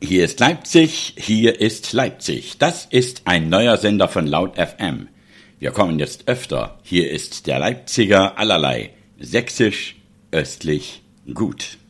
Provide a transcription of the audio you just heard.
Hier ist Leipzig, hier ist Leipzig. Das ist ein neuer Sender von Laut FM. Wir kommen jetzt öfter. Hier ist der Leipziger allerlei. Sächsisch, östlich, gut.